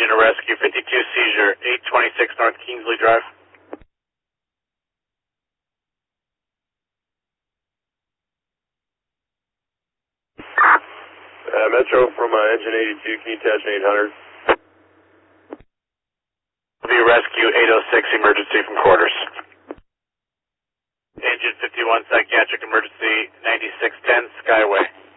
to rescue 52 seizure, 826 North Kingsley Drive. Metro from engine 82, can you attach an 800? View rescue 806 emergency from quarters. Engine 51 psychiatric emergency 9610 Skyway.